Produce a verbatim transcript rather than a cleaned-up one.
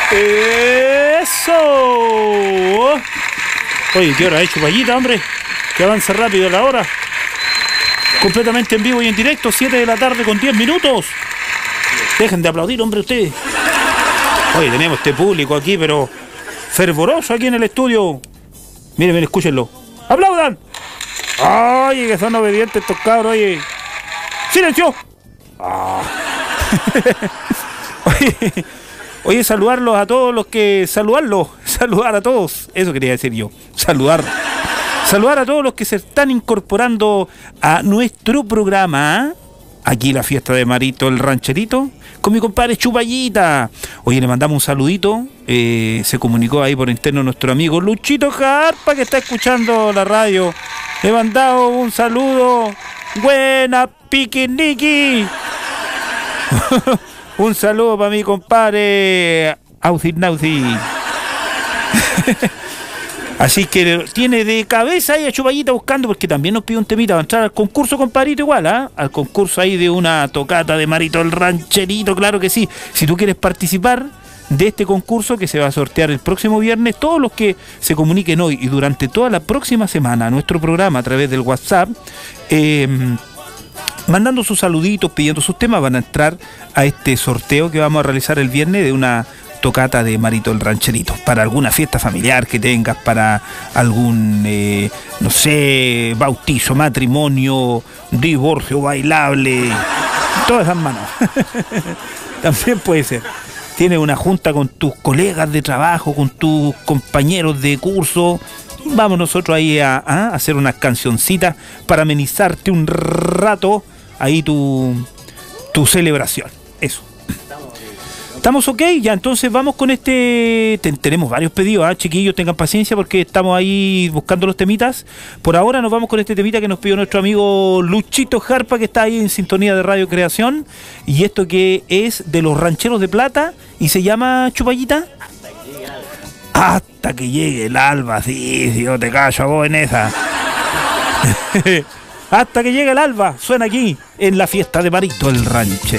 ¡Eso! Oye, ¿qué hora es, Chupallita, hombre? Que avanza rápido la hora. Completamente en vivo y en directo, siete de la tarde con diez minutos. Dejen de aplaudir, hombre, ustedes. Oye, tenemos este público aquí, pero fervoroso aquí en el estudio. Miren, miren, escúchenlo. ¡Aplaudan! Oye, que son obedientes estos cabros, oye. ¡Silencio! Ah. Oye, oye, saludarlos a todos los que... Saludarlos, saludar a todos. Eso quería decir yo. Saludar. Saludar a todos los que se están incorporando a nuestro programa. Aquí la fiesta de Marito el Rancherito, con mi compadre Chupallita. Oye, le mandamos un saludito. Eh, se comunicó ahí por interno nuestro amigo Luchito Jarpa, que está escuchando la radio. Le mandamos un saludo. Buena piquiniqui. Un saludo para mi compadre Ausi Nausi. Así que tiene de cabeza ahí a Chupallita buscando, porque también nos pide un temita para entrar al concurso, compadrito, igual, ¿ah? ¿eh? Al concurso ahí de una tocata de Marito el Rancherito, claro que sí. Si tú quieres participar de este concurso que se va a sortear el próximo viernes, todos los que se comuniquen hoy y durante toda la próxima semana a nuestro programa a través del WhatsApp, eh, mandando sus saluditos, pidiendo sus temas, van a entrar a este sorteo que vamos a realizar el viernes de una tocata de Marito el Rancherito, para alguna fiesta familiar que tengas, para algún, eh, no sé, bautizo, matrimonio, divorcio bailable, todas esas manos. También puede ser. Tienes una junta con tus colegas de trabajo, con tus compañeros de curso. Vamos nosotros ahí a, a hacer unas cancioncitas para amenizarte un rato ahí tu, tu celebración. Eso. ¿Estamos ok? Ya, entonces vamos con este... Ten, tenemos varios pedidos, ¿eh? Chiquillos, tengan paciencia porque estamos ahí buscando los temitas. Por ahora nos vamos con este temita que nos pidió nuestro amigo Luchito Jarpa, que está ahí en sintonía de Radio Creación. Y esto que es de los Rancheros de Plata y se llama, Chupallita, Hasta que llegue el alba. Sí, sí, yo te callo a vos en esa. Hasta que llegue el alba, suena aquí en la fiesta de Marito el Rancherito.